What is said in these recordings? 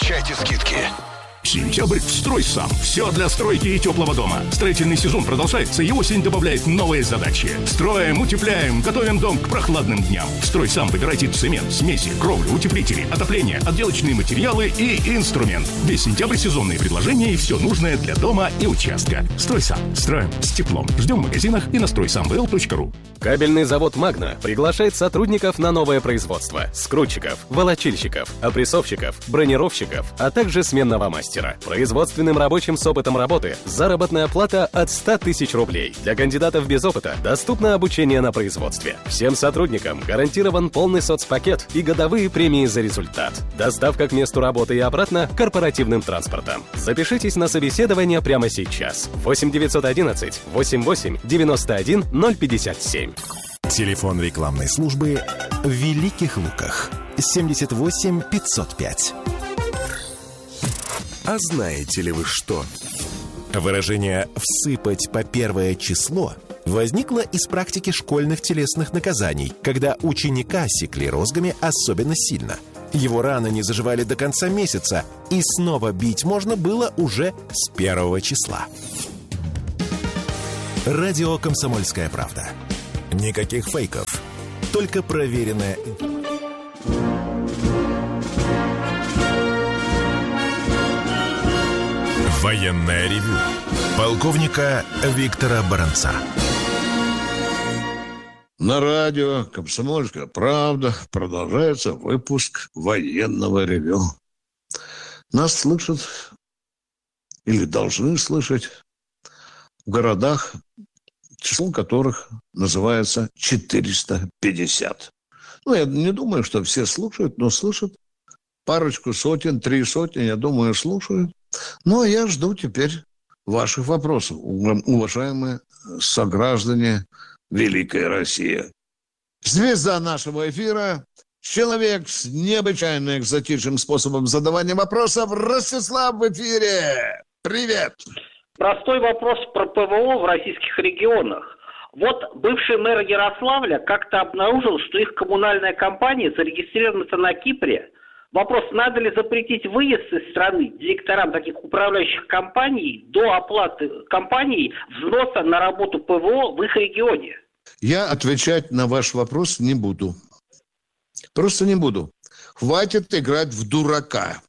Получайте скидки. Сентябрь в «Стройсам». Все для стройки и теплого дома. Строительный сезон продолжается, и осень добавляет новые задачи. Строим, утепляем, готовим дом к прохладным дням. В «Стройсам» выбирайте цемент, смеси, кровлю, утеплители, отопление, отделочные материалы и инструмент. Весь сентябрь сезонные предложения и все нужное для дома и участка. «Стройсам». Строим с теплом. Ждем в магазинах и на стройсамвл.ру. Кабельный завод «Магна» приглашает сотрудников на новое производство. Скрутчиков, волочильщиков, опрессовщиков, бронировщиков, а также сменного мастера. Производственным рабочим с опытом работы заработная плата от 100 тысяч рублей. Для кандидатов без опыта доступно обучение на производстве. Всем сотрудникам гарантирован полный соцпакет и годовые премии за результат. Доставка к месту работы и обратно корпоративным транспортом. Запишитесь на собеседование прямо сейчас. 8 911 88 91 057. Телефон рекламной службы в Великих Луках 78 505. А знаете ли вы что? Выражение «всыпать по первое число» возникло из практики школьных телесных наказаний, когда ученика секли розгами особенно сильно. Его раны не заживали до конца месяца, и снова бить можно было уже с первого числа. Радио «Комсомольская правда». Никаких фейков, только проверенная... Военное ревю полковника Виктора Баранца. На радио «Комсомольская правда» продолжается выпуск военного ревю. Нас слышат или должны слышать в городах, число которых называется 450. Ну, я не думаю, что все слушают, но слышат. Парочку сотен, 3 сотни, я думаю, слушают. Ну, а я жду теперь ваших вопросов, уважаемые сограждане Великой России. Звезда нашего эфира, человек с необычайно экзотичным способом задавания вопросов, Ростислав в эфире. Привет! Простой вопрос про ПВО в российских регионах. Вот бывший мэр Ярославля как-то обнаружил, что их коммунальная компания зарегистрирована на Кипре. Вопрос, надо ли запретить выезд из страны директорам таких управляющих компаний до оплаты компаний взноса на работу ПВО в их регионе? Я отвечать на ваш вопрос не буду. Просто не буду. Хватит играть в дурака.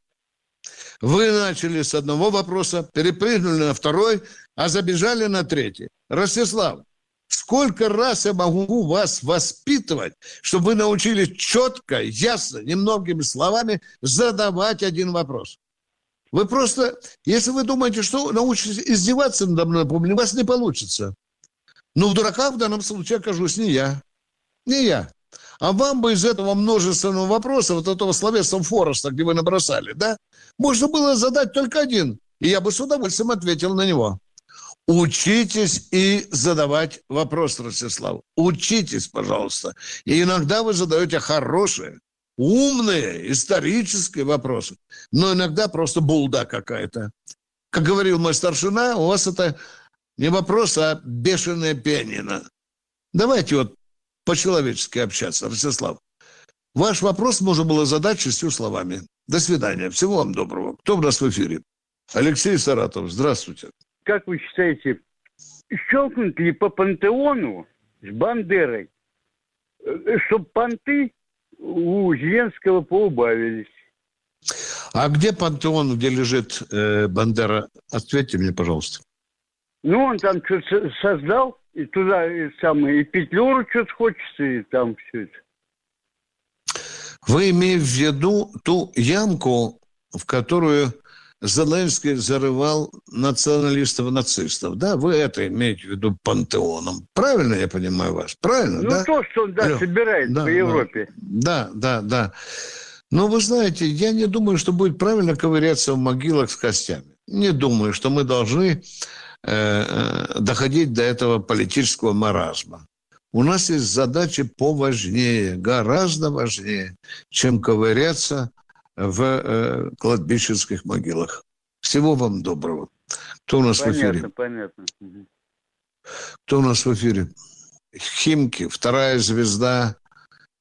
Вы начали с одного вопроса, перепрыгнули на второй, а забежали на третий. Ростислав, сколько раз я могу вас воспитывать, чтобы вы научились четко, ясно, немногими словами задавать один вопрос? Вы просто, если вы думаете, что научитесь издеваться надо мной, у вас не получится. Но в дураках в данном случае окажусь не я. Не я. А вам бы из этого множественного вопроса, вот этого словесного фореста, где вы набросали, да, можно было задать только один, и я бы с удовольствием ответил на него. Учитесь и задавать вопрос, Ростислав. Учитесь, пожалуйста. И иногда вы задаете хорошие, умные, исторические вопросы. Но иногда просто булда какая-то. Как говорил мой старшина, у вас это не вопрос, а бешеное пианино. Давайте вот по-человечески общаться, Ростислав. Ваш вопрос можно было задать 6 словами. До свидания. Всего вам доброго. Кто у нас в эфире? Алексей Саратов. Здравствуйте. Как вы считаете, щелкнут ли по пантеону с Бандерой, чтобы понты у Зеленского поубавились? А где пантеон, где лежит Бандера? Ответьте мне, пожалуйста. Ну, он там что-то создал, и туда и петлюру что-то хочется, и там все это. Вы имеете в виду ту ямку, в которую Зеленский зарывал националистов-нацистов, да? Вы это имеете в виду пантеоном. Правильно я понимаю вас? Правильно, ну, да? Ну, то, что он, собирает по Европе. Да. Но вы знаете, я не думаю, что будет правильно ковыряться в могилах с костями. Не думаю, что мы должны доходить до этого политического маразма. У нас есть задачи поважнее, гораздо важнее, чем ковыряться в кладбищенских могилах. Всего вам доброго. Кто у нас в эфире? Понятно. Кто у нас в эфире? Химки, вторая звезда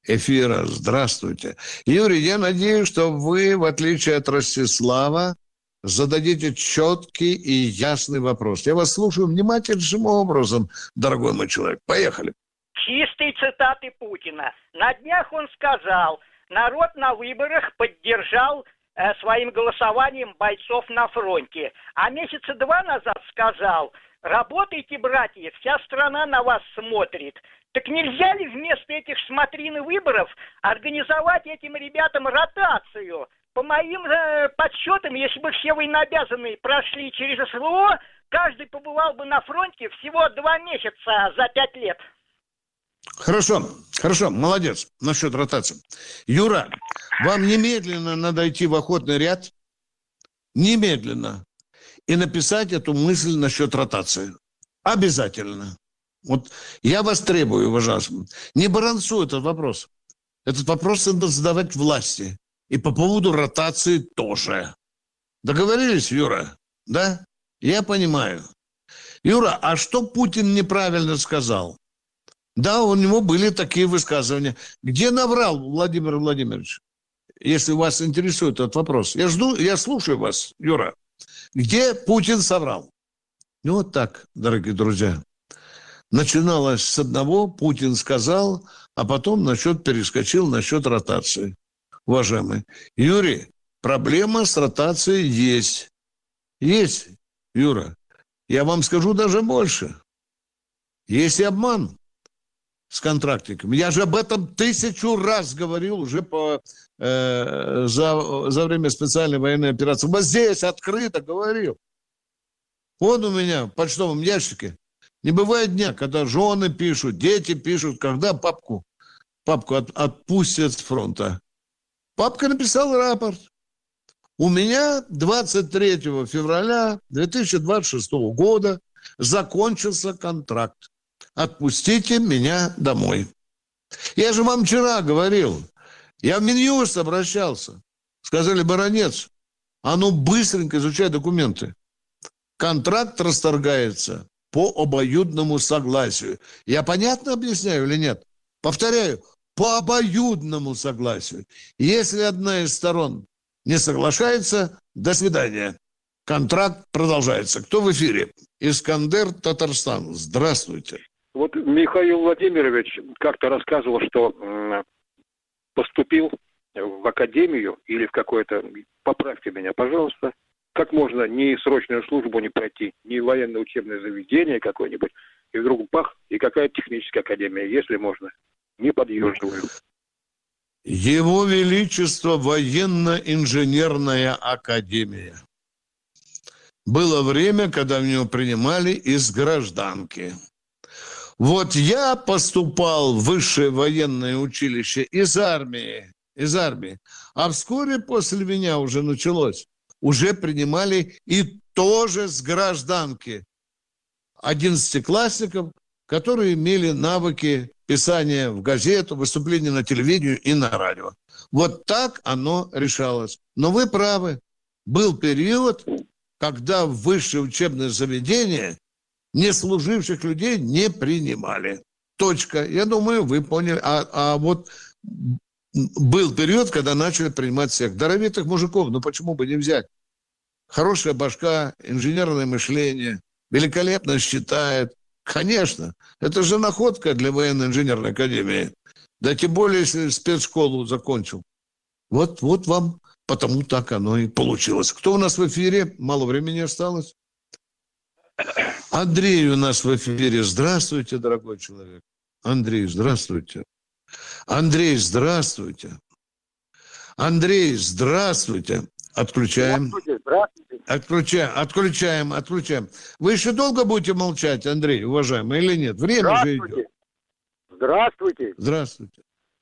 эфира. Здравствуйте. Юрий, я надеюсь, что вы, в отличие от Ростислава, зададите четкий и ясный вопрос. Я вас слушаю внимательнейшим образом, дорогой мой человек. Поехали. Чистые цитаты Путина. На днях он сказал, народ на выборах поддержал своим голосованием бойцов на фронте. А месяца 2 назад сказал, работайте, братья, вся страна на вас смотрит. Так нельзя ли вместо этих смотрин и выборов организовать этим ребятам ротацию? По моим подсчетам, если бы все военнообязанные прошли через СВО, каждый побывал бы на фронте всего 2 месяца за 5 лет. Хорошо, молодец насчет ротации. Юра, вам немедленно надо идти в охотный ряд, немедленно, и написать эту мысль насчет ротации. Обязательно. Вот я вас требую, уважаемый, не балансуй этот вопрос. Этот вопрос надо задавать власти. И по поводу ротации тоже. Договорились, Юра? Да? Я понимаю. Юра, а что Путин неправильно сказал? Да, у него были такие высказывания. Где наврал Владимир Владимирович? Если вас интересует этот вопрос. Я слушаю вас, Юра. Где Путин соврал? Ну, вот так, дорогие друзья. Начиналось с одного, Путин сказал, а потом перескочил насчет ротации. Уважаемый Юрий, проблема с ротацией есть. Есть, Юра. Я вам скажу даже больше. Есть и обман с контрактниками. Я же об этом 1000 раз говорил уже за время специальной военной операции. Вот здесь открыто говорил. Вот у меня в почтовом ящике. Не бывает дня, когда жены пишут, дети пишут, когда папку отпустят с фронта. Папка написал рапорт. У меня 23 февраля 2026 года закончился контракт. Отпустите меня домой. Я же вам вчера говорил. Я в Минюст обращался. Сказали, баронец, а ну быстренько изучай документы. Контракт расторгается по обоюдному согласию. Я понятно объясняю или нет? Повторяю, по обоюдному согласию. Если одна из сторон не соглашается, до свидания. Контракт продолжается. Кто в эфире? Искандер, Татарстан. Здравствуйте. Вот Михаил Владимирович как-то рассказывал, что поступил в академию или в какое-то... Поправьте меня, пожалуйста. Как можно ни срочную службу не пройти, ни военное учебное заведение какое-нибудь, и вдруг пах, и какая техническая академия, если можно. Не подъезживаю. Его Величество военно-инженерная академия. Было время, когда в него принимали из гражданки. Вот я поступал в высшее военное училище из армии. А вскоре после меня уже началось. Уже принимали и тоже с гражданки 11-классников, которые имели навыки писания в газету, выступления на телевидении и на радио. Вот так оно решалось. Но вы правы. Был период, когда в высшее учебное заведение неслуживших людей не принимали. Точка. Я думаю, вы поняли. А вот был период, когда начали принимать всех. Даровитых мужиков, ну почему бы не взять? Хорошая башка, инженерное мышление, великолепно считает. Конечно, это же находка для военно-инженерной академии. Да тем более, если спецшколу закончил. Вот вам, потому так оно и получилось. Кто у нас в эфире? Мало времени осталось. Андрей у нас в эфире. Здравствуйте, дорогой человек. Андрей, здравствуйте. Андрей, здравствуйте. Андрей, здравствуйте. Отключаем. Здравствуйте. Отключаем. Вы еще долго будете молчать, Андрей, уважаемый, или нет? Время же идет. Здравствуйте.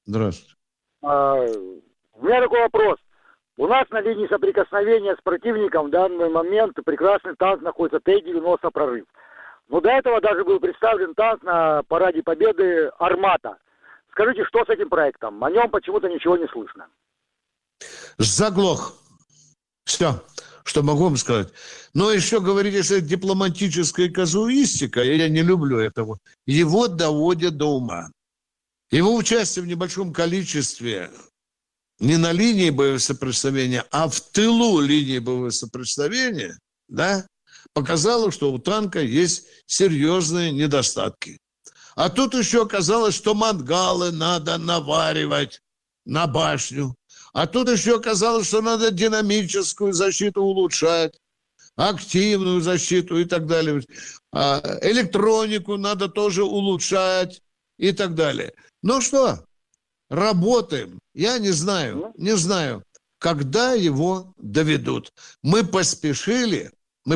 У меня такой вопрос. У нас на линии соприкосновения с противником в данный момент прекрасный танк находится Т-90 «Прорыв». Но до этого даже был представлен танк на параде Победы «Армата». Скажите, что с этим проектом? О нем почему-то ничего не слышно. Заглох. Все, что могу вам сказать. Но еще говорить, если дипломатическая казуистика, я не люблю этого, его доводят до ума. Его участие в небольшом количестве не на линии боевого соприкосновения, а в тылу линии боевого соприкосновения, да, показало, что у танка есть серьезные недостатки. А тут еще оказалось, что мангалы надо наваривать на башню. А тут еще оказалось, что надо динамическую защиту улучшать, активную защиту и так далее. Электронику надо тоже улучшать и так далее. Ну что, работаем. Я не знаю, когда его доведут. Мы поспешили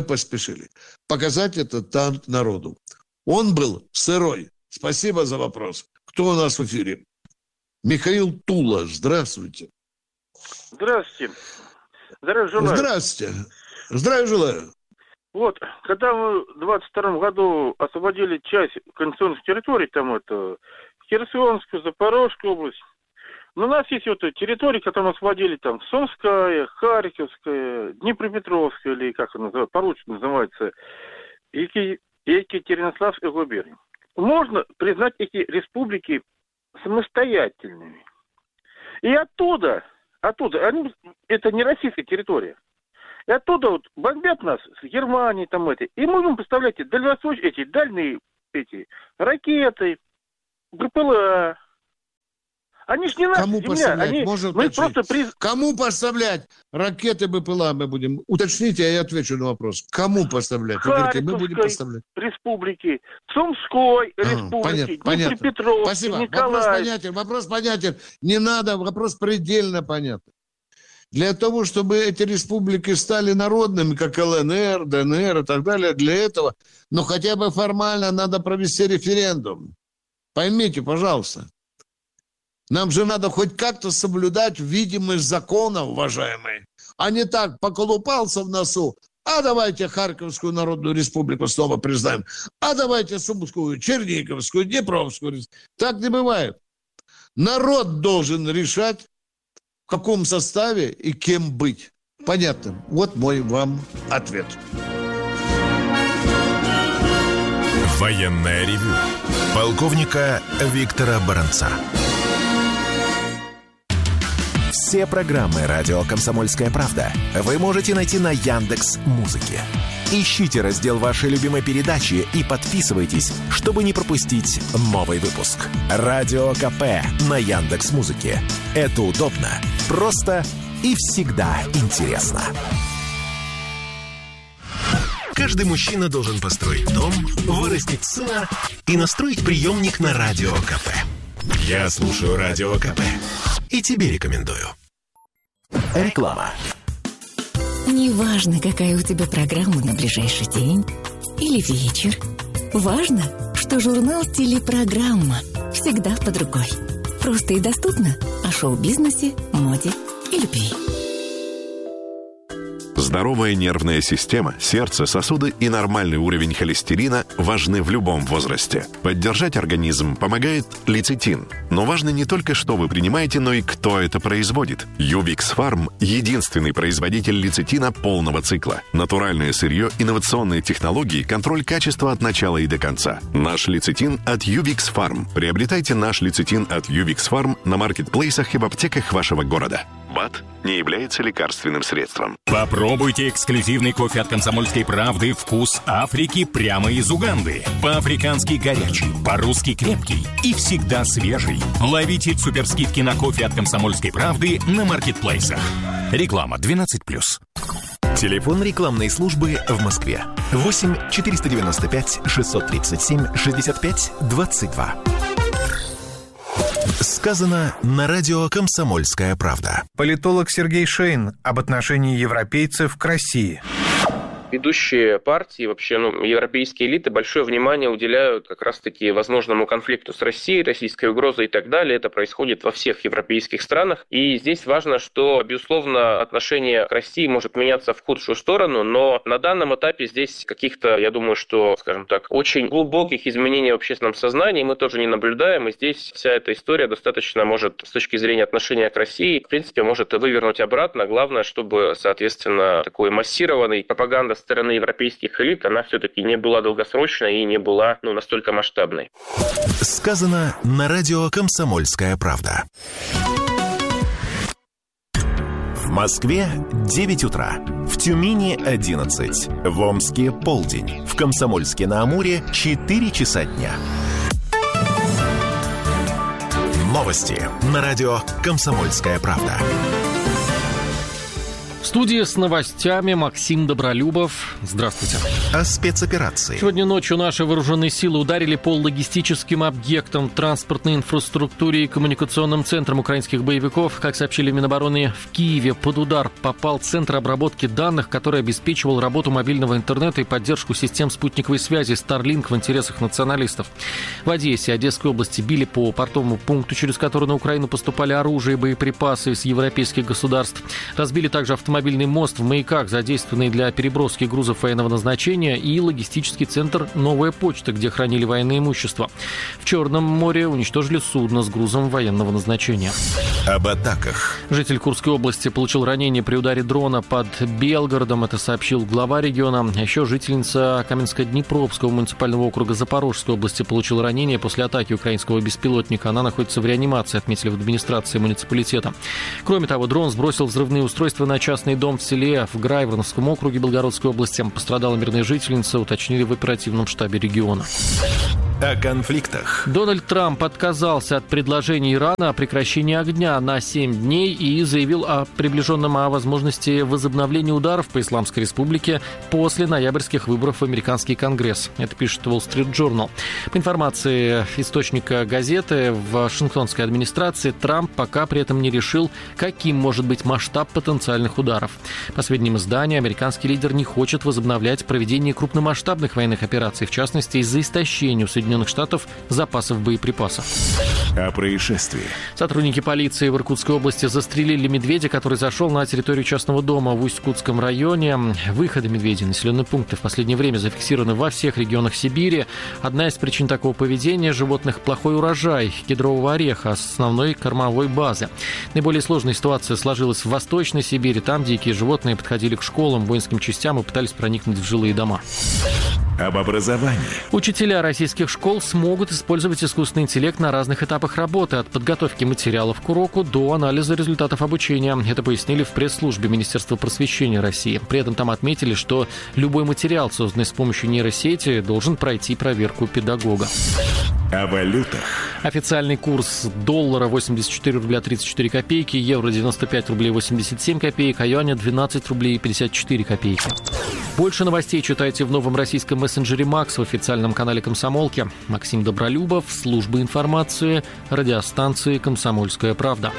показать этот танк народу. Он был сырой. Спасибо за вопрос. Кто у нас в эфире? Михаил Тула, здравствуйте. Здравствуйте. Здравия желаю. Здравствуйте. Здравия желаю. Вот, когда мы в 22 году освободили часть конституционных территорий, там это Херсонскую, Запорожскую область, но у нас есть вот территории, которые мы освободили, там Сумская, Харьковская, Днепропетровская, или как она называется, по-русски называется, Екатеринославская губерния. Можно признать эти республики самостоятельными. И оттуда, они, это не российская территория. И оттуда вот бомбят нас с Германии, там эти. И мы будем поставлять эти дальние ракеты, БПЛА. Они ж не наша Кому земля. поставлять? Кому поставлять ракеты БПЛА мы будем? Уточните, а я отвечу на вопрос. Кому поставлять? Харьковской мы будем поставлять. республики, Сумской республики, Днепропетровской, Николаевской. Вопрос понятен. Не надо, вопрос предельно понятен. Для того, чтобы эти республики стали народными, как ЛНР, ДНР и так далее, для этого, хотя бы формально надо провести референдум. Поймите, пожалуйста. Нам же надо хоть как-то соблюдать видимость закона, уважаемые. А не так, поколупался в носу. А давайте Харьковскую Народную Республику снова признаем. А давайте Сумскую, Черниговскую, Днепровскую. Так не бывает. Народ должен решать, в каком составе и кем быть. Понятно. Вот мой вам ответ. Военное ревю полковника Виктора Баранца. Все программы «Радио Комсомольская правда» вы можете найти на Яндекс.Музыке. Ищите раздел вашей любимой передачи и подписывайтесь, чтобы не пропустить новый выпуск. Радио КП на Яндекс.Музыке. Это удобно, просто и всегда интересно. Каждый мужчина должен построить дом, вырастить сына и настроить приемник на Радио КП. Я слушаю Радио КП и тебе рекомендую. Реклама. Неважно, какая у тебя программа на ближайший день или вечер. Важно, что журнал «Телепрограмма» всегда под рукой. Просто и доступно о шоу-бизнесе, моде и любви. Здоровая нервная система, сердце, сосуды и нормальный уровень холестерина важны в любом возрасте. Поддержать организм помогает лецитин. Но важно не только, что вы принимаете, но и кто это производит. Ювикс Фарм – единственный производитель лецитина полного цикла. Натуральное сырье, инновационные технологии, контроль качества от начала и до конца. Наш лецитин от Ювикс Фарм. Приобретайте наш лецитин от Ювикс Фарм на маркетплейсах и в аптеках вашего города. БАД не является лекарственным средством. Попробуйте эксклюзивный кофе от «Комсомольской правды» «Вкус Африки» прямо из Уганды. По-африкански горячий, по-русски крепкий и всегда свежий. Ловите суперскидки на кофе от «Комсомольской правды» на маркетплейсах. Реклама 12+. Телефон рекламной службы в Москве. 8 495 637 65 22. Сказано на радио «Комсомольская правда». Политолог Сергей Шейн об отношении европейцев к России. Ведущие партии, вообще, европейские элиты большое внимание уделяют как раз-таки возможному конфликту с Россией, российской угрозой и так далее. Это происходит во всех европейских странах. И здесь важно, что, безусловно, отношение к России может меняться в худшую сторону, но на данном этапе здесь каких-то, я думаю, что, скажем так, очень глубоких изменений в общественном сознании мы тоже не наблюдаем. И здесь вся эта история достаточно может, с точки зрения отношения к России, в принципе, может вывернуть обратно. Главное, чтобы, соответственно, такой массированный пропаганда стороны европейских элит, она все-таки не была долгосрочной и не была настолько масштабной. Сказано на радио «Комсомольская правда». В Москве 9 утра. В Тюмени 11. В Омске полдень. В Комсомольске-на-Амуре 4 часа дня. Новости на радио «Комсомольская правда». В студии с новостями Максим Добролюбов. Здравствуйте. О спецоперации. Сегодня ночью наши вооруженные силы ударили по логистическим объектам, транспортной инфраструктуре и коммуникационным центрам украинских боевиков. Как сообщили в Минобороны, в Киеве под удар попал центр обработки данных, который обеспечивал работу мобильного интернета и поддержку систем спутниковой связи Starlink в интересах националистов. В Одессе, Одесской области били по портовому пункту, через который на Украину поступали оружие и боеприпасы из европейских государств. Разбили также автомобильный мост в Маяках, задействованный для переброски грузов военного назначения, и логистический центр «Новая почта», где хранили военное имущество. В Черном море уничтожили судно с грузом военного назначения. Об атаках. Житель Курской области получил ранение при ударе дрона под Белгородом. Это сообщил глава региона. А еще жительница Каменско-Днепровского муниципального округа Запорожской области получила ранение после атаки украинского беспилотника. Она находится в реанимации, отметили в администрации муниципалитета. Кроме того, дрон сбросил взрывные устройства на частный дом в селе в Грайворонском округе Белгородской области. Пострадала мирная жительница, уточнили в оперативном штабе региона. О конфликтах. Дональд Трамп отказался от предложения Ирана о прекращении огня на 7 дней и заявил о приближенном возможности возобновления ударов по Исламской Республике после ноябрьских выборов в американский Конгресс. Это пишет Wall Street Journal. По информации источника газеты, в Вашингтонской администрации Трамп пока при этом не решил, каким может быть масштаб потенциальных ударов. По сведениям издания, американский лидер не хочет возобновлять проведение крупномасштабных военных операций, в частности, из-за истощения у Соединенных Штатов запасов боеприпасов. О происшествии. Сотрудники полиции в Иркутской области застрелили медведя, который зашел на территорию частного дома в Усть-Кутском районе. Выходы медведей в населенные пункты в последнее время зафиксированы во всех регионах Сибири. Одна из причин такого поведения – животных плохой урожай кедрового ореха, основной кормовой базы. Наиболее сложная ситуация сложилась в Восточной Сибири. Там дикие животные подходили к школам, воинским частям и пытались проникнуть в жилые дома. Об образовании. Учителя российских школ смогут использовать искусственный интеллект на разных этапах работы, от подготовки материалов к уроку до анализа результатов обучения. Это пояснили в пресс-службе Министерства просвещения России. При этом там отметили, что любой материал, созданный с помощью нейросети, должен пройти проверку педагога. О валютах. Официальный курс доллара 84 рубля 34 копейки, евро 95 рублей 87 копеек, а юаня 12 рублей 54 копейки. Больше новостей читайте в новом российском мессенджере «Макс» в официальном канале «Комсомолки». Максим Добролюбов, служба информации, радиостанции «Комсомольская правда».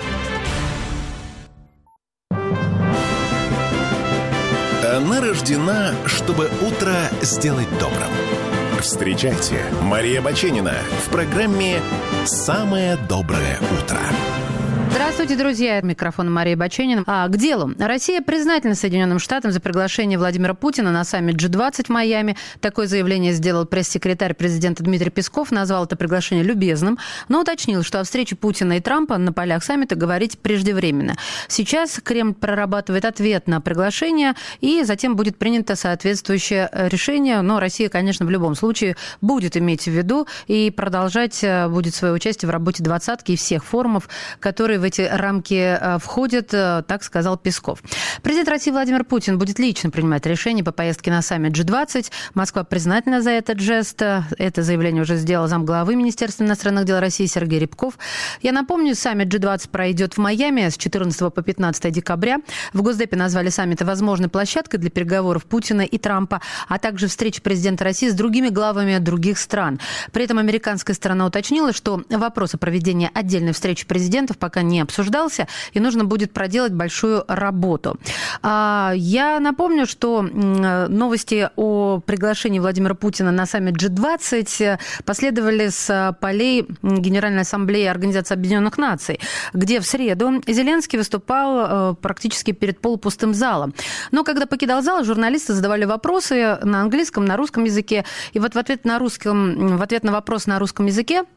Она рождена, чтобы утро сделать добрым. Встречайте, Мария Баченина в программе «Самое доброе утро». Здравствуйте, друзья. Микрофон Мария Баченина. К делу. Россия признательна Соединенным Штатам за приглашение Владимира Путина на саммит G20 в Майами. Такое заявление сделал пресс-секретарь президента Дмитрий Песков. Назвал это приглашение любезным, но уточнил, что о встрече Путина и Трампа на полях саммита говорить преждевременно. Сейчас Кремль прорабатывает ответ на приглашение, и затем будет принято соответствующее решение. Но Россия, конечно, в любом случае будет иметь в виду и продолжать будет свое участие в работе двадцатки и всех форумов, которые в эти рамки входят, так сказал Песков. Президент России Владимир Путин будет лично принимать решение по поездке на саммит G20. Москва признательна за этот жест. Это заявление уже сделал замглавы Министерства иностранных дел России Сергей Рябков. Я напомню, саммит G20 пройдет в Майами с 14 по 15 декабря. В Госдепе назвали саммит возможной площадкой для переговоров Путина и Трампа, а также встречи президента России с другими главами других стран. При этом американская сторона уточнила, что вопрос о проведении отдельной встречи президентов пока не обсуждался, и нужно будет проделать большую работу. Я напомню, что новости о приглашении Владимира Путина на саммит G20 последовали с полей Генеральной Ассамблеи Организации Объединенных Наций, где в среду Зеленский выступал практически перед полупустым залом. Но когда покидал зал, журналисты задавали вопросы на английском, на русском языке, и вот в ответ на вопрос на русском языке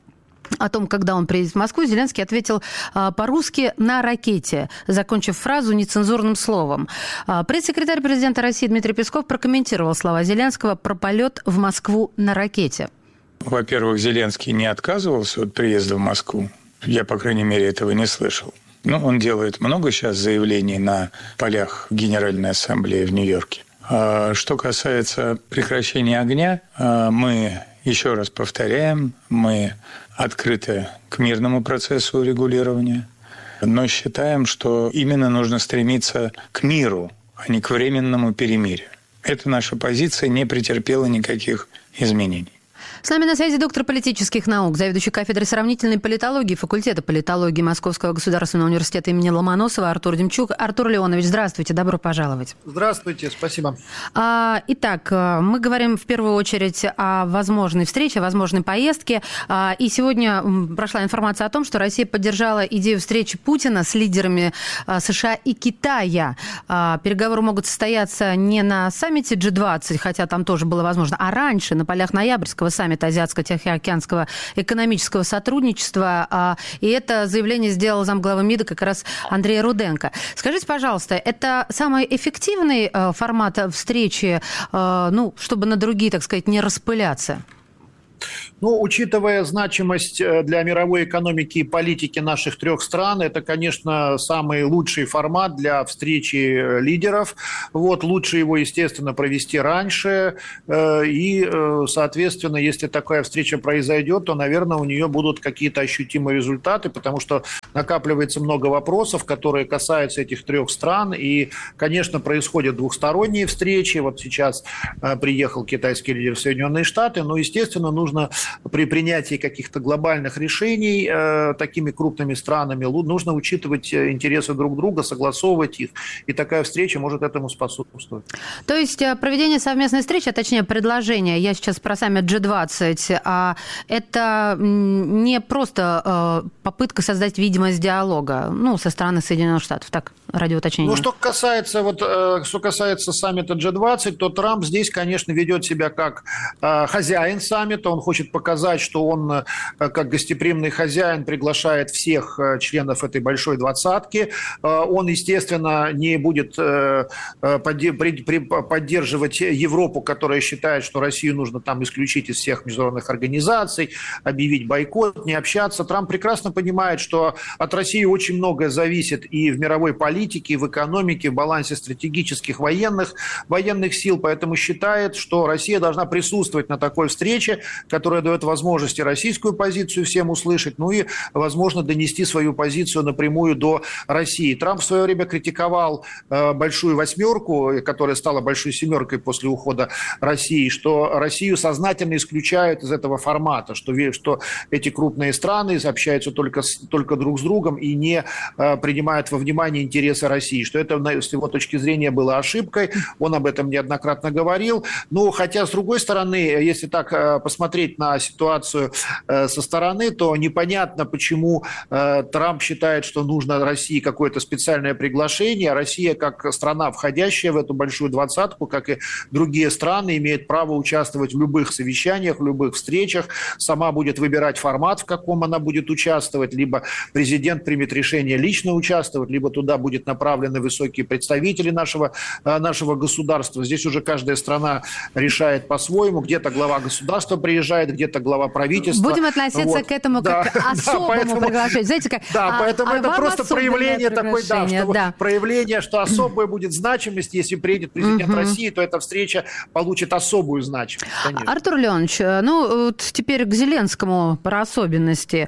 о том, когда он приедет в Москву, Зеленский ответил по-русски на ракете, закончив фразу нецензурным словом. Пресс-секретарь президента России Дмитрий Песков прокомментировал слова Зеленского про полет в Москву на ракете. Во-первых, Зеленский не отказывался от приезда в Москву. Я, по крайней мере, этого не слышал. Но он делает много сейчас заявлений на полях Генеральной Ассамблеи в Нью-Йорке. Что касается прекращения огня, мы, еще раз повторяем, мы открыты к мирному процессу урегулирования, но считаем, что именно нужно стремиться к миру, а не к временному перемирию. Эта наша позиция не претерпела никаких изменений. С нами на связи доктор политических наук, заведующий кафедрой сравнительной политологии факультета политологии Московского государственного университета имени Ломоносова Артур Демчук. Артур Леонович, здравствуйте, добро пожаловать. Здравствуйте, спасибо. Итак, мы говорим в первую очередь о возможной встрече, о возможной поездке. И сегодня прошла информация о том, что Россия поддержала идею встречи Путина с лидерами США и Китая. Переговоры могут состояться не на саммите G20, хотя там тоже было возможно, а раньше, на полях ноябрьского саммита Азиатско-Тихоокеанского экономического сотрудничества. И это заявление сделал замглавы МИДа как раз Андрей Руденко. Скажите, пожалуйста, это самый эффективный формат встречи, чтобы на другие, так сказать, не распыляться? Учитывая значимость для мировой экономики и политики наших трех стран, это, конечно, самый лучший формат для встречи лидеров. Лучше его, естественно, провести раньше. И, соответственно, если такая встреча произойдет, то, наверное, у нее будут какие-то ощутимые результаты, потому что накапливается много вопросов, которые касаются этих трех стран. И, конечно, происходят двухсторонние встречи. Вот сейчас приехал китайский лидер в Соединенные Штаты. Но, естественно, нужно при принятии каких-то глобальных решений такими крупными странами нужно учитывать интересы друг друга, согласовывать их. И такая встреча может этому способствовать. То есть проведение совместной встречи, а точнее предложение, я сейчас про саммит G20, это не просто попытка создать видимость диалога, со стороны Соединенных Штатов, так, ради уточнения. Что касается саммита G20, то Трамп здесь, конечно, ведет себя как хозяин саммита, он хочет показать, что он, как гостеприимный хозяин, приглашает всех членов этой большой двадцатки. Он, естественно, не будет поддерживать Европу, которая считает, что Россию нужно там исключить из всех международных организаций, объявить бойкот, не общаться. Трамп прекрасно понимает, что от России очень многое зависит и в мировой политике, и в экономике, в балансе стратегических военных сил, поэтому считает, что Россия должна присутствовать на такой встрече, которая дает возможности российскую позицию всем услышать, и, возможно, донести свою позицию напрямую до России. Трамп в свое время критиковал большую восьмерку, которая стала большой семеркой после ухода России, что Россию сознательно исключают из этого формата, что эти крупные страны общаются только друг с другом и не принимают во внимание интересы России, что это, с его точки зрения, было ошибкой. Он об этом неоднократно говорил. Хотя, с другой стороны, если так посмотреть на ситуацию со стороны, то непонятно, почему Трамп считает, что нужно России какое-то специальное приглашение. Россия, как страна, входящая в эту большую двадцатку, как и другие страны, имеет право участвовать в любых совещаниях, в любых встречах. Сама будет выбирать формат, в каком она будет участвовать. Либо президент примет решение лично участвовать, либо туда будут направлены высокие представители нашего государства. Здесь уже каждая страна решает по-своему. Где-то глава государства приезжает, где-то глава правительства. Будем относиться к этому как к особому приглашению. Знаете, поэтому это просто проявление такой, проявление, что особая будет значимость. Если приедет президент России, то эта встреча получит особую значимость. Конечно. Артур Леонович, теперь к Зеленскому про особенности.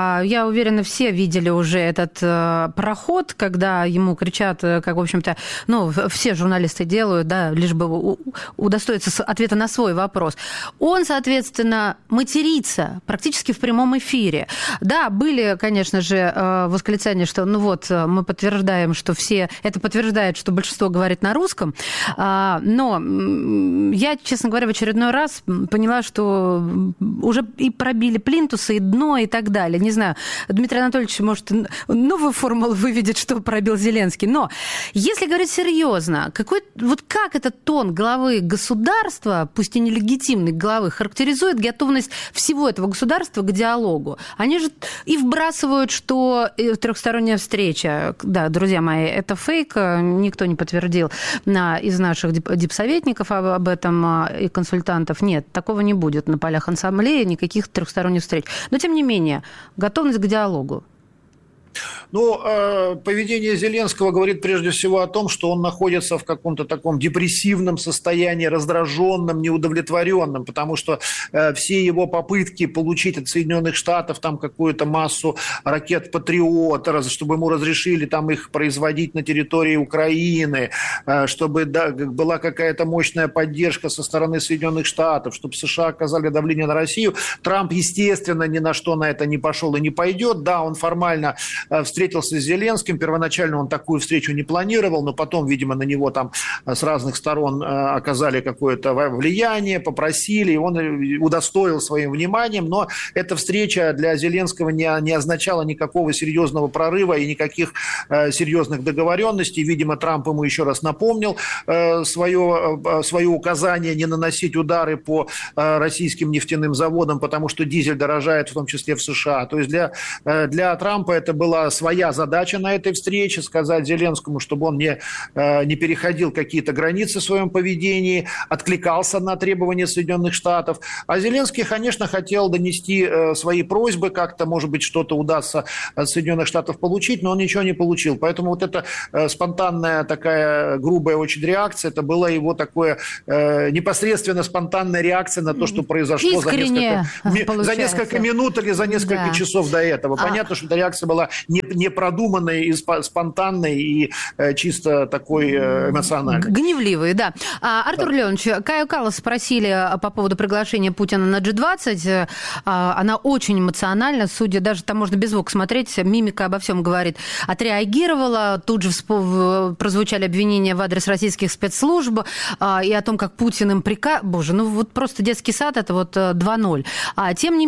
Я уверена, все видели уже этот проход, когда ему кричат, как, в общем-то, все журналисты делают, лишь бы удостоиться ответа на свой вопрос. Он, соответственно, матерится практически в прямом эфире. Да, были, конечно же, восклицания, что мы подтверждаем, что это подтверждает, что большинство говорит на русском, но я, честно говоря, в очередной раз поняла, что уже и пробили плинтусы, и дно, и так далее. Не знаю, Дмитрий Анатольевич, может, новую формулу выведет, что пробил Зеленский. Но если говорить серьезно, как этот тон главы государства, пусть и нелегитимной главы, характеризует готовность всего этого государства к диалогу? Они же и вбрасывают, что трехсторонняя встреча, да, друзья мои, это фейк, никто не подтвердил из наших дипсоветников об этом и консультантов. Нет, такого не будет на полях ассамблеи, никаких трехсторонних встреч. Но, тем не менее, готовность к диалогу. Поведение Зеленского говорит прежде всего о том, что он находится в каком-то таком депрессивном состоянии, раздраженном, неудовлетворенном, потому что все его попытки получить от Соединенных Штатов там какую-то массу ракет «Патриот», чтобы ему разрешили там их производить на территории Украины, чтобы была какая-то мощная поддержка со стороны Соединенных Штатов, чтобы США оказали давление на Россию. Трамп, естественно, ни на что на это не пошел и не пойдет. Да, он формально встретился с Зеленским. Первоначально он такую встречу не планировал, но потом, видимо, на него там с разных сторон оказали какое-то влияние, попросили, и он удостоил своим вниманием. Но эта встреча для Зеленского не означала никакого серьезного прорыва и никаких серьезных договоренностей. Видимо, Трамп ему еще раз напомнил свое указание не наносить удары по российским нефтяным заводам, потому что дизель дорожает, в том числе в США. То есть для Трампа это была своя задача на этой встрече, сказать Зеленскому, чтобы он не переходил какие-то границы в своем поведении, откликался на требования Соединенных Штатов. А Зеленский, конечно, хотел донести свои просьбы, как-то, может быть, что-то удастся от Соединенных Штатов получить, но он ничего не получил. Поэтому вот эта спонтанная такая грубая очень реакция, это была его такое непосредственно спонтанная реакция на то, что произошло за несколько минут или за несколько часов до этого. Понятно, что эта реакция была не продуманной, и спонтанной и чисто такой эмоциональной. Гневливый, да. Артур Леонович, Каю Каллас спросили по поводу приглашения Путина на G20. Она очень эмоциональна, судя, даже там можно без звука смотреть, мимика обо всем говорит. Отреагировала, тут же прозвучали обвинения в адрес российских спецслужб и о том, как Путин им Боже, ну вот просто детский сад, это вот 2.0. Тем не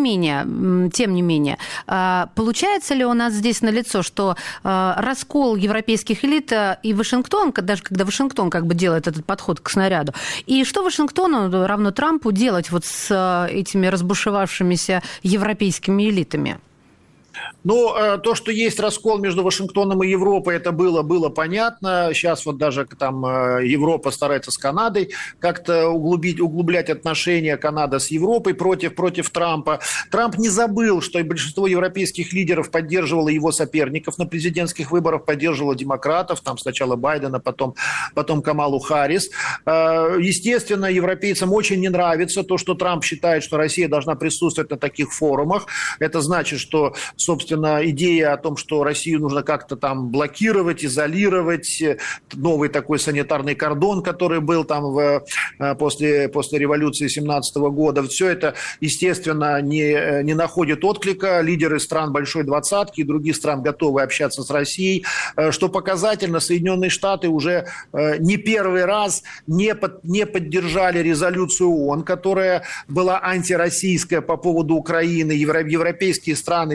менее, получается ли у нас здесь налицо, что раскол европейских элит и Вашингтон, даже когда Вашингтон как бы делает этот подход к снаряду, и что Вашингтону, равно Трампу, делать вот с этими разбушевавшимися европейскими элитами? Ну, то, что есть раскол между Вашингтоном и Европой, это было понятно. Сейчас вот даже там Европа старается с Канадой как-то углублять отношения Канада с Европой против Трампа. Трамп не забыл, что большинство европейских лидеров поддерживало его соперников на президентских выборах, поддерживало демократов, там сначала Байдена, потом Камалу Харрис. Естественно, европейцам очень не нравится то, что Трамп считает, что Россия должна присутствовать на таких форумах. Это значит, что, собственно, идея о том, что Россию нужно как-то там блокировать, изолировать, новый такой санитарный кордон, который был там после революции 17 года, все это, естественно, не находит отклика. Лидеры стран Большой Двадцатки и других стран готовы общаться с Россией, что показательно. Соединенные Штаты уже не первый раз не поддержали резолюцию ООН, которая была антироссийская по поводу Украины. Европейские страны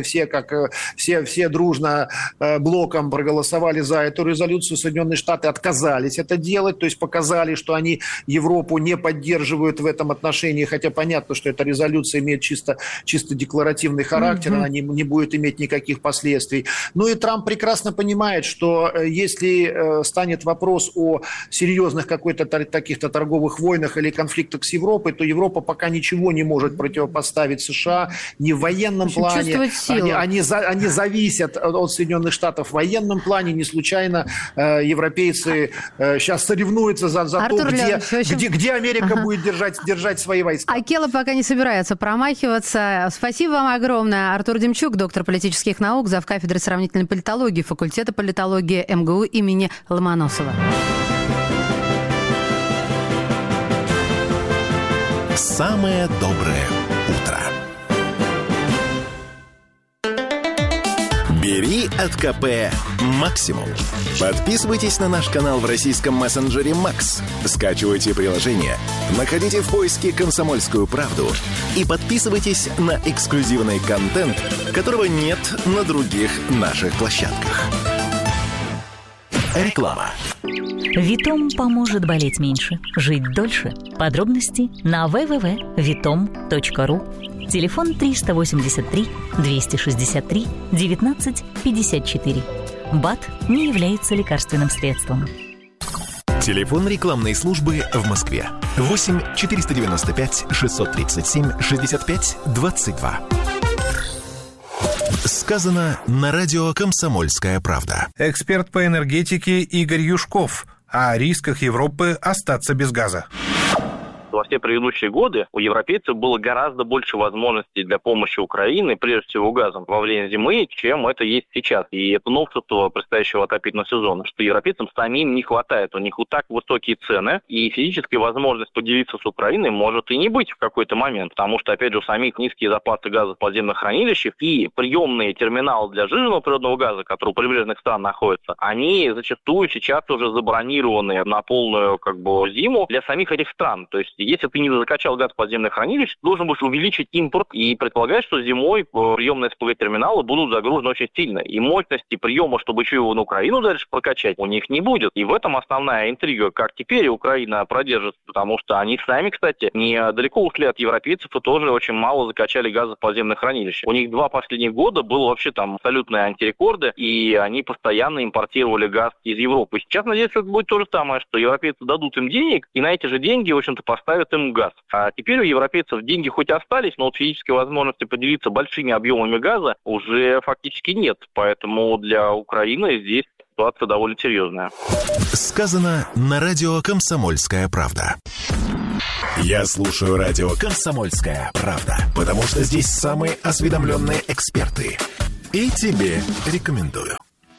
все дружно блоком проголосовали за эту резолюцию. Соединенные Штаты отказались это делать, то есть показали, что они Европу не поддерживают в этом отношении, хотя понятно, что эта резолюция имеет чисто декларативный характер, она не будет иметь никаких последствий. Ну и Трамп прекрасно понимает, что если станет вопрос о серьезных каких-то торговых войнах или конфликтах с Европой, то Европа пока ничего не может противопоставить США ни в военном плане. Они зависят от Соединенных Штатов в военном плане. Не случайно европейцы сейчас соревнуются за то, где Америка будет держать свои войска. Акела пока не собирается промахиваться. Спасибо вам огромное. Артур Демчук, доктор политических наук, завкафедры сравнительной политологии факультета политологии МГУ имени Ломоносова. Самое доброе утро. Бери от КП максимум. Подписывайтесь на наш канал в российском мессенджере Макс. Скачивайте приложение, находите в поиске «Комсомольскую правду» и подписывайтесь на эксклюзивный контент, которого нет на других наших площадках. Реклама. Витом поможет болеть меньше, жить дольше. Подробности на www.vitom.ru. Телефон 383 263 19 54. БАД не является лекарственным средством. Телефон рекламной службы в Москве. 8 495 637 65 22. Сказано на радио «Комсомольская правда». Эксперт по энергетике Игорь Юшков о рисках Европы остаться без газа. Во все предыдущие годы у европейцев было гораздо больше возможностей для помощи Украине, прежде всего газом, во время зимы, чем это есть сейчас. И это новшество предстоящего отопительного сезона, что европейцам самим не хватает. У них вот так высокие цены, и физической возможности поделиться с Украиной может и не быть в какой-то момент, потому что, опять же, у самих низкие запасы газа в подземных хранилищах и приемные терминалы для жиженного природного газа, которые у прибрежных стран находятся, они зачастую сейчас уже забронированы на полную зиму для самих этих стран. То есть если ты не закачал газ в подземное хранилище, ты должен будешь увеличить импорт и предполагать, что зимой приемные СПГ-терминалы будут загружены очень сильно. И мощности приема, чтобы еще его на Украину дальше прокачать, у них не будет. И в этом основная интрига, как теперь Украина продержится, потому что они сами, кстати, недалеко ушли от европейцев и тоже очень мало закачали газа в подземное хранилище. У них 2 последних года было вообще там абсолютные антирекорды, и они постоянно импортировали газ из Европы. Сейчас, надеюсь, это будет то же самое, что европейцы дадут им денег, и на эти же деньги, в общем-то, поставят им газ. А теперь у европейцев деньги хоть остались, но вот физической возможности поделиться большими объемами газа уже фактически нет. Поэтому для Украины здесь ситуация довольно серьезная. Сказано на радио «Комсомольская правда». Я слушаю радио «Комсомольская правда», потому что здесь самые осведомленные эксперты. И тебе рекомендую.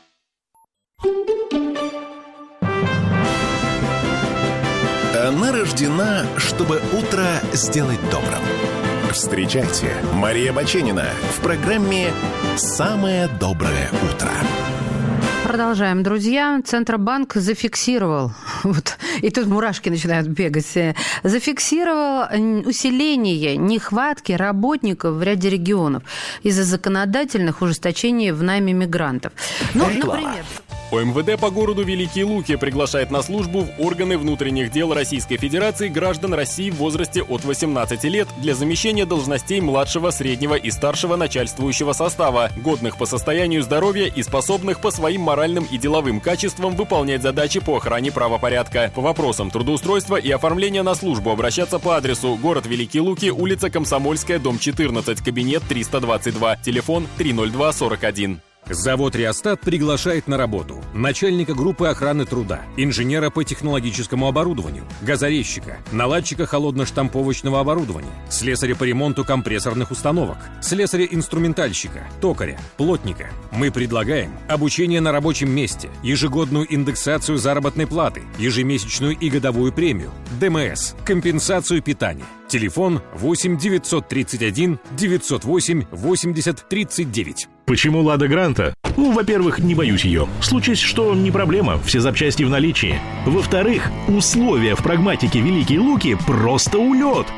Она рождена, чтобы утро сделать добрым. Встречайте, Мария Баченина в программе «Самое доброе утро». Продолжаем, друзья. Центробанк зафиксировал, и тут мурашки начинают бегать, зафиксировал усиление нехватки работников в ряде регионов из-за законодательных ужесточений в найме мигрантов. Например... ОМВД по городу Великие Луки приглашает на службу в органы внутренних дел Российской Федерации граждан России в возрасте от 18 лет для замещения должностей младшего, среднего и старшего начальствующего состава, годных по состоянию здоровья и способных по своим моральным и деловым качествам выполнять задачи по охране правопорядка. По вопросам трудоустройства и оформления на службу обращаться по адресу: город Великие Луки, улица Комсомольская, дом 14, кабинет 322, телефон 30241. Завод «Реостат» приглашает на работу начальника группы охраны труда, инженера по технологическому оборудованию, газорезчика, наладчика холодно-штамповочного оборудования, слесаря по ремонту компрессорных установок, слесаря-инструментальщика, токаря, плотника. Мы предлагаем обучение на рабочем месте, ежегодную индексацию заработной платы, ежемесячную и годовую премию, ДМС, компенсацию питания. Телефон 8 931 908 80 39. Почему «Лада Гранта»? Во-первых, не боюсь ее. Случись, что не проблема, все запчасти в наличии. Во-вторых, условия в прагматике «Великие Луки» просто улет.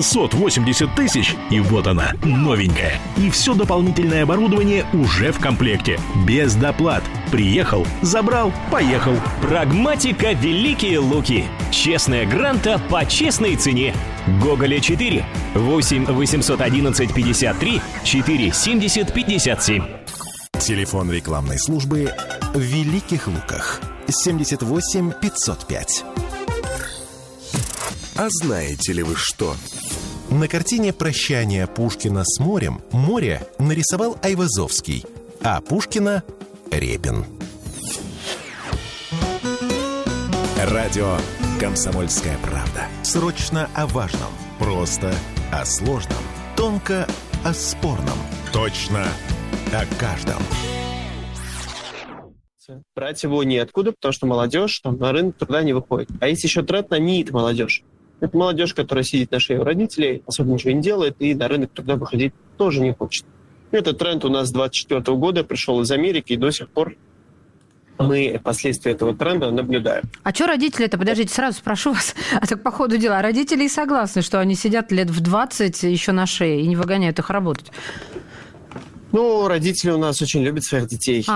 680 тысяч, и вот она, новенькая. И все дополнительное оборудование уже в комплекте. Без доплат. Приехал, забрал, поехал. Прагматика «Великие Луки». Честная Гранта по честной цене. Гоголя 4. 8 811 53 4 70 57. Телефон рекламной службы в Великих Луках. 78 505. А знаете ли вы что? На картине «Прощание Пушкина с морем» море нарисовал Айвазовский, а Пушкина — Репин. Радио «Комсомольская правда». Срочно о важном, просто о сложном, тонко о спорном, точно о каждом. Брать его неоткуда, потому что молодежь там на рынок труда не выходит. А есть еще тренд на НИИТ-молодежь. Это молодежь, которая сидит на шее у родителей, особо ничего не делает, и на рынок труда выходить тоже не хочет. Этот тренд у нас с 2024 года пришел из Америки, и до сих пор мы последствия этого тренда наблюдаем. А что родители-то? Подождите, сразу спрошу вас, а так по ходу дела. Родители и согласны, что они сидят лет в 20 еще на шее и не выгоняют их работать? Ну, родители у нас очень любят своих детей.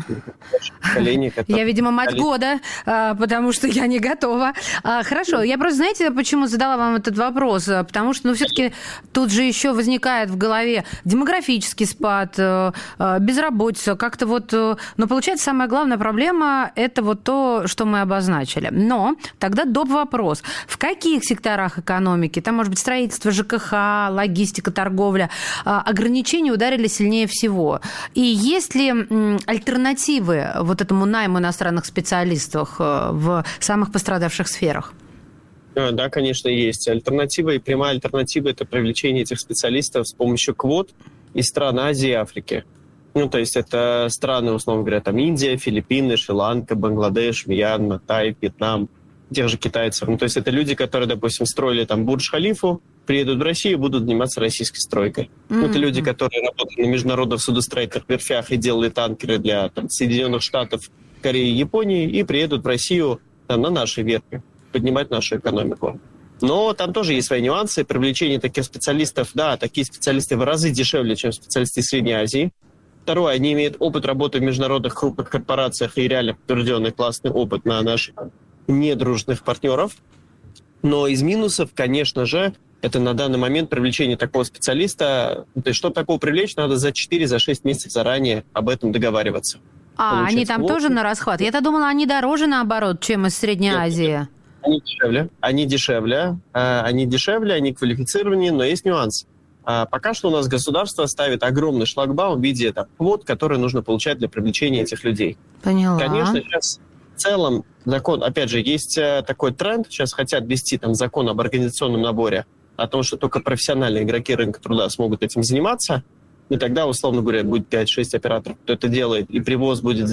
Я, видимо, мать года, потому что я не готова. Хорошо, я просто, знаете, почему задала вам этот вопрос? Потому что, все-таки тут же еще возникает в голове демографический спад, безработица, как-то но получается, самая главная проблема – это то, что мы обозначили. Но тогда доп. Вопрос. В каких секторах экономики, там, может быть, строительство, ЖКХ, логистика, торговля, ограничения ударили сильнее всего? И есть ли альтернативы этому найму иностранных специалистов в самых пострадавших сферах? Да, конечно, есть альтернатива. И прямая альтернатива – это привлечение этих специалистов с помощью квот из стран Азии и Африки. То есть это страны, условно говоря, там Индия, Филиппины, Шри-Ланка, Бангладеш, Мьянма, Тай, Вьетнам, тех же китайцев. То есть это люди, которые, допустим, строили там Бурдж-Халифу, приедут в Россию и будут заниматься российской стройкой. Это люди, которые работают на международных судостроительных верфях и делали танкеры для Соединенных Штатов, Кореи, Японии, и приедут в Россию на наши верфи, поднимать нашу экономику. Но там тоже есть свои нюансы. Привлечение таких специалистов, да, такие специалисты в разы дешевле, чем специалисты из Средней Азии. Второе, они имеют опыт работы в международных крупных корпорациях и реально подтвержденный классный опыт на наших недружных партнеров. Но из минусов, конечно же, это на данный момент привлечение такого специалиста. То есть, чтобы такого привлечь, надо за 4-6 месяцев заранее об этом договариваться. Они там тоже на расхват? Я-то думала, они дороже, наоборот, чем из Средней Азии. Они дешевле, они квалифицированнее, но есть нюанс. Пока что у нас государство ставит огромный шлагбаум в виде квот, которые нужно получать для привлечения этих людей. Поняла. Конечно, сейчас в целом закон, опять же, есть такой тренд, сейчас хотят ввести закон об организационном наборе, о том, что только профессиональные игроки рынка труда смогут этим заниматься, и тогда, условно говоря, будет 5-6 операторов, кто это делает, и привоз будет